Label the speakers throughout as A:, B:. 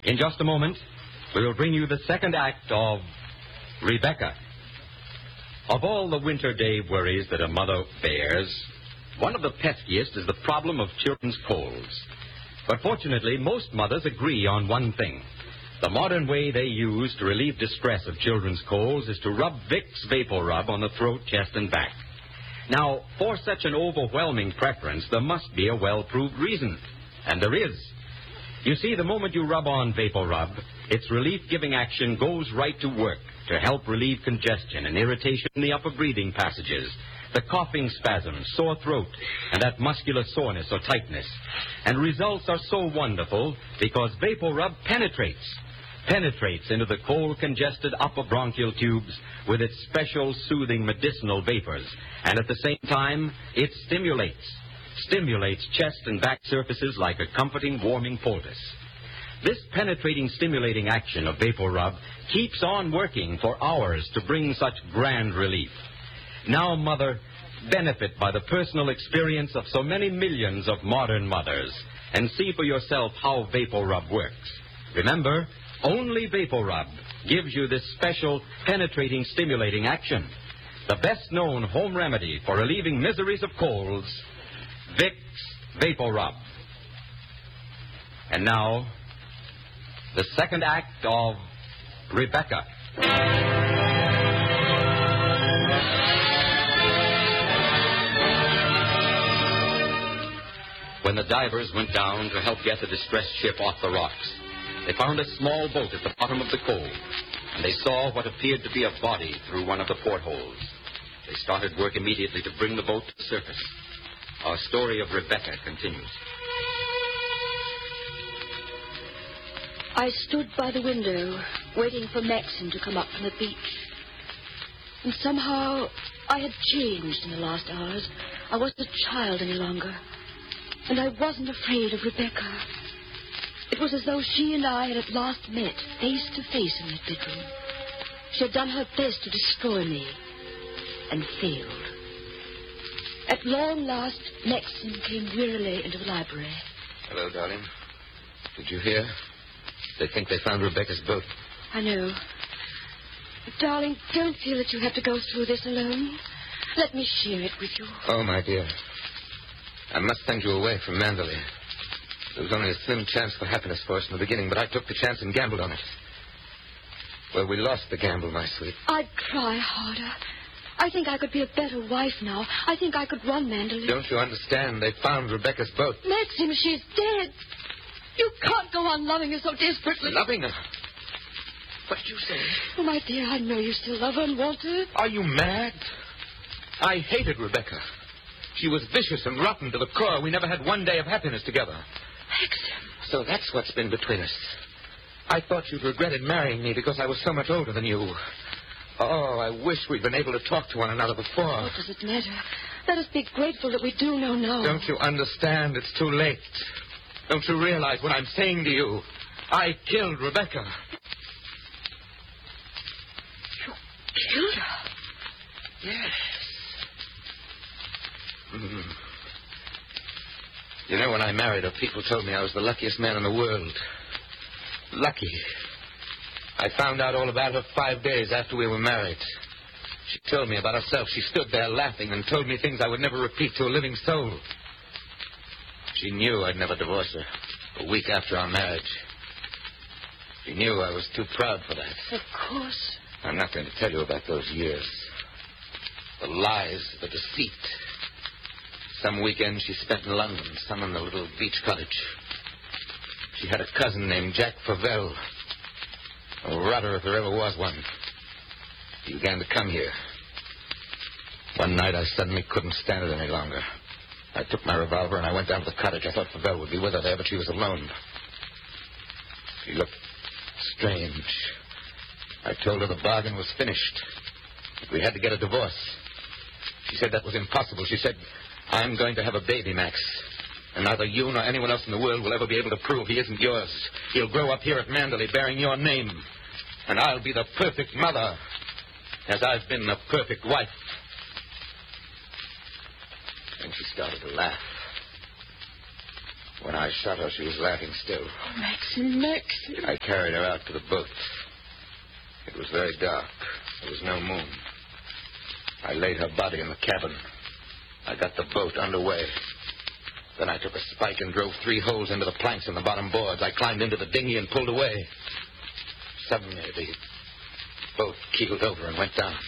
A: In just a moment, we will bring you the second act of Rebecca. Of all the winter day worries that a mother bears, one of the peskiest is the problem of children's colds. But fortunately, most mothers agree on one thing. The modern way they use to relieve distress of children's colds is to rub Vicks Vapor Rub on the throat, chest, and back. Now, for such an overwhelming preference, there must be a well-proved reason. And there is. You see, the moment you rub on Vapor Rub, its relief-giving action goes right to work to help relieve congestion and irritation in the upper breathing passages, the coughing spasms, sore throat, and that muscular soreness or tightness. And results are so wonderful because Vapor Rub penetrates into the cold, congested upper bronchial tubes with its special soothing medicinal vapors. And at the same time, it stimulates chest and back surfaces like a comforting, warming poultice. This penetrating, stimulating action of Vapor Rub keeps on working for hours to bring such grand relief. Now, Mother, benefit by the personal experience of so many millions of modern mothers and see for yourself how Vapor Rub works. Remember, only Vapor Rub gives you this special penetrating, stimulating action. The best-known home remedy for relieving miseries of colds, Vicks Vapor Rub. And now, the second act of Rebecca. When the divers went down to help get the distressed ship off the rocks, they found a small boat at the bottom of the cove, and they saw what appeared to be a body through one of the portholes. They started work immediately to bring the boat to the surface. Our story of Rebecca continues.
B: I stood by the window, waiting for Maxim to come up from the beach. And somehow I had changed in the last hours. I wasn't a child any longer. And I wasn't afraid of Rebecca. It was as though she and I had at last met, face to face in that bedroom. She had done her best to destroy me, and failed. At long last, Maxim came wearily into the library.
C: Hello, darling. Did you hear? They think they found Rebecca's boat.
B: I know. But, darling, don't feel that you have to go through this alone. Let me share it with you.
C: Oh, my dear. I must send you away from Mandalay. There was only a slim chance for happiness for us in the beginning, but I took the chance and gambled on it. Well, we lost the gamble, my sweet.
B: I'd try harder. I think I could be a better wife now. I think I could run Mandalay.
C: Don't you understand? They found Rebecca's boat.
B: Maxim, she's dead. You can't go on loving her so desperately.
C: Loving her? What did you say?
B: Oh, my dear, I know you still love her and want her.
C: Are you mad? I hated Rebecca. She was vicious and rotten to the core. We never had one day of happiness together.
B: Maxim.
C: So that's what's been between us. I thought you'd regretted marrying me because I was so much older than you. Oh, I wish we'd been able to talk to one another before.
B: What does it matter? Let us be grateful that we do know now.
C: Don't you understand? It's too late. Don't you realize what I'm saying to you? I killed Rebecca.
B: You killed her?
C: Yes. You know, when I married her, people told me I was the luckiest man in the world. Lucky. I found out all about her 5 days after we were married. She told me about herself. She stood there laughing and told me things I would never repeat to a living soul. She knew I'd never divorce her a week after our marriage. She knew I was too proud for that.
B: Of course.
C: I'm not going to tell you about those years. The lies, the deceit. Some weekends she spent in London, some in the little beach cottage. She had a cousin named Jack Favell. A rotter if there ever was one. He began to come here. One night I suddenly couldn't stand it any longer. I took my revolver and I went down to the cottage. I thought Favell would be with her there, but she was alone. She looked strange. I told her the bargain was finished. We had to get a divorce. She said that was impossible. She said, I'm going to have a baby, Max. And neither you nor anyone else in the world will ever be able to prove he isn't yours. He'll grow up here at Mandalay bearing your name. And I'll be the perfect mother, as I've been the perfect wife. And she started to laugh. When I shot her, she was laughing still.
B: Oh, Maxim.
C: I carried her out to the boat. It was very dark. There was no moon. I laid her body in the cabin. I got the boat underway. Then I took a spike and drove 3 holes into the planks in the bottom boards. I climbed into the dinghy and pulled away. Suddenly, the boat keeled over and went down.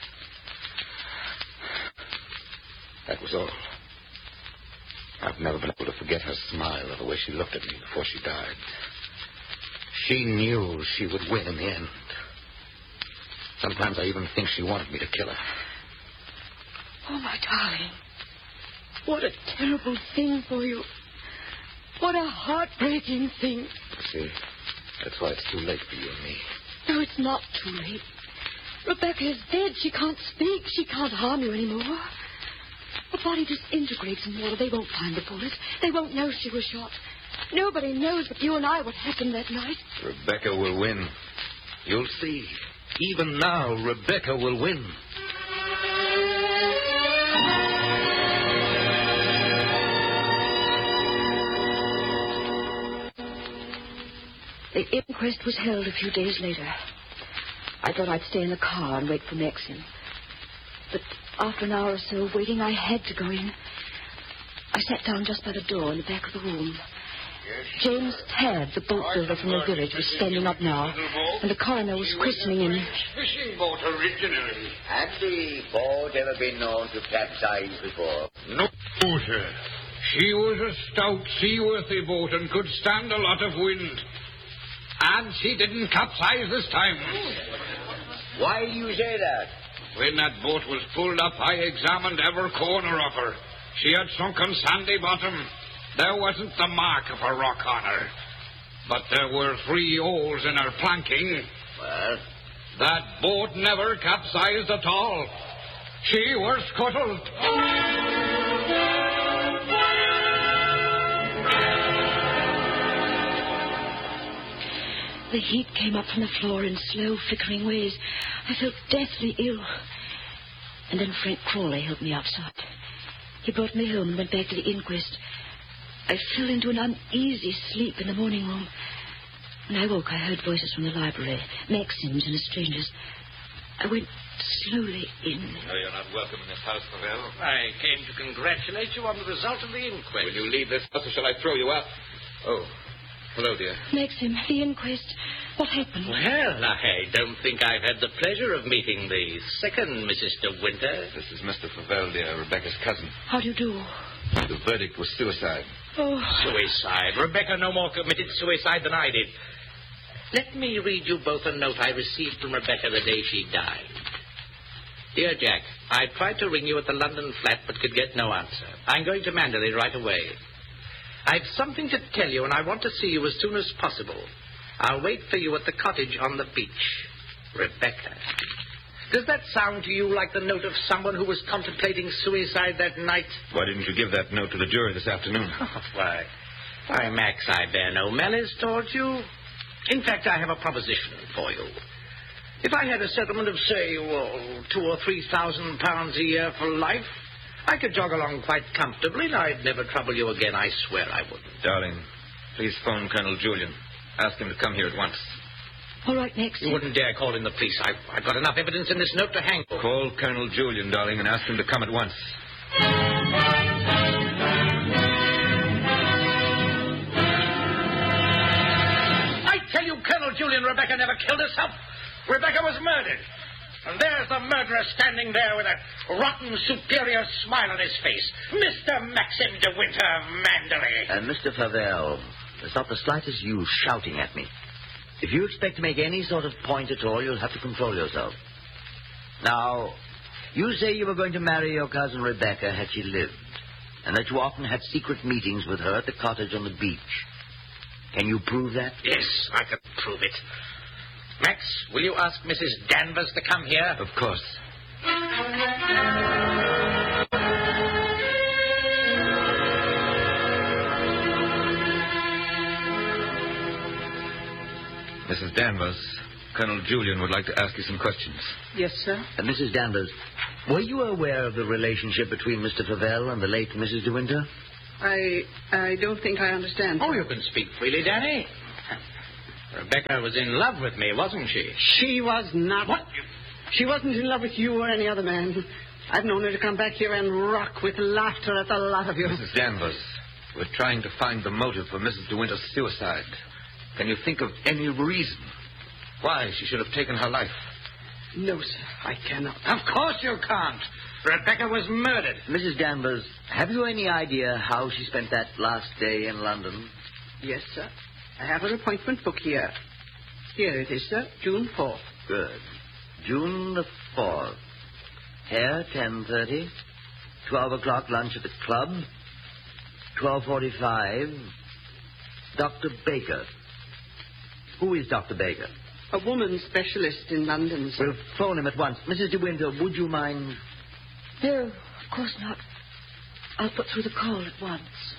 C: That was all. I've never been able to forget her smile or the way she looked at me before she died. She knew she would win in the end. Sometimes I even think she wanted me to kill her.
B: Oh, my darling. What a terrible thing for you. What a heartbreaking thing.
C: See, that's why it's too late for you and me.
B: No, it's not too late. Rebecca is dead. She can't speak. She can't harm you anymore. The body disintegrates in water. They won't find the bullet. They won't know she was shot. Nobody knows but you and I what happened that night.
C: Rebecca will win. You'll see. Even now, Rebecca will win.
B: The inquest was held a few days later. I thought I'd stay in the car and wait for Maxim. But after an hour or so of waiting, I had to go in. I sat down just by the door in the back of the room. James Tabb, the boat builder from the village, was standing up now, and the coroner was questioning him.
D: Fishing boat originally.
E: Had the boat ever been known to capsize before?
D: No, sir. She was a stout, seaworthy boat and could stand a lot of wind. And she didn't capsize this time.
E: Why do you say that?
D: When that boat was pulled up, I examined every corner of her. She had sunken sandy bottom. There wasn't the mark of a rock on her. But there were 3 holes in her planking.
E: Well?
D: That boat never capsized at all. She was scuttled.
B: The heat came up from the floor in slow, flickering waves. I felt deathly ill. And then Frank Crawley helped me outside. He brought me home and went back to the inquest. I fell into an uneasy sleep in the morning room. When I woke, I heard voices from the library, Maxim's and a stranger's. I went slowly in.
C: No, you're not welcome in this house, Pavel.
F: I came to congratulate you on the result of the inquest.
C: Will you leave this house or shall I throw you out? Oh, hello, dear.
B: Maxim, the inquest. What happened?
F: Well, I don't think I've had the pleasure of meeting the second Mrs. De Winter.
C: This is Mr. Pavel, dear, Rebecca's cousin.
B: How do you do?
C: The verdict was suicide.
B: Oh.
F: Suicide. Rebecca no more committed suicide than I did. Let me read you both a note I received from Rebecca the day she died. Dear Jack, I tried to ring you at the London flat but could get no answer. I'm going to Mandalay right away. I've something to tell you and I want to see you as soon as possible. I'll wait for you at the cottage on the beach. Rebecca. Does that sound to you like the note of someone who was contemplating suicide that night?
C: Why didn't you give that note to the jury this afternoon?
F: Oh, why, Max, I bear no malice towards you. In fact, I have a proposition for you. If I had a settlement of, say, £2,000 or £3,000 a year for life, I could jog along quite comfortably and I'd never trouble you again. I swear I wouldn't.
C: Darling, please phone Colonel Julian. Ask him to come here at once.
B: All right, Max.
F: You wouldn't dare call in the police. I've got enough evidence in this note to hang.
C: Call Colonel Julian, darling, and ask him to come at once.
F: I tell you, Colonel Julian, Rebecca never killed herself. Rebecca was murdered. And there's the murderer standing there with a rotten, superior smile on his face. Mr. Maxim De Winter of Mandalay.
E: Mr. Pavel, there's not the slightest use shouting at me. If you expect to make any sort of point at all, you'll have to control yourself. Now, you say you were going to marry your cousin Rebecca had she lived, and that you often had secret meetings with her at the cottage on the beach. Can you prove that?
F: Yes, I can prove it. Max, will you ask Mrs. Danvers to come here?
C: Of course. Mrs. Danvers, Colonel Julian would like to ask you some questions.
G: Yes, sir.
E: Mrs. Danvers, were you aware of the relationship between Mr. Pavel and the late Mrs. De Winter?
G: I don't think I understand.
F: Oh, you can speak freely, Danny. Rebecca was in love with me, wasn't she?
G: She was not.
F: What?
G: She wasn't in love with you or any other man. I've known her to come back here and rock with laughter at the lot of you.
C: Mrs. Danvers, we're trying to find the motive for Mrs. De Winter's suicide. Can you think of any reason why she should have taken her life?
G: No, sir, I cannot.
F: Of course you can't. Rebecca was murdered.
E: Mrs. Danvers, have you any idea how she spent that last day in London?
G: Yes, sir. I have her appointment book here. Here it is, sir. June 4th.
E: Good. June the 4th. Here, 10:30. 12 o'clock lunch at the club. 12:45. Dr. Baker. Who is Dr. Baker?
G: A woman specialist in London, sir.
E: We'll phone him at once. Mrs. De Winter, would you mind?
B: No, of course not. I'll put through the call at once.